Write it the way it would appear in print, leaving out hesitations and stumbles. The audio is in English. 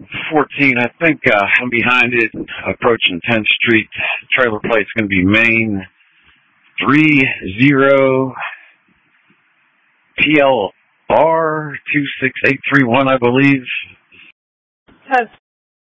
14, I think I'm behind it, approaching 10th Street. Trailer plate's going to be Maine 30 PLR 26831, I believe.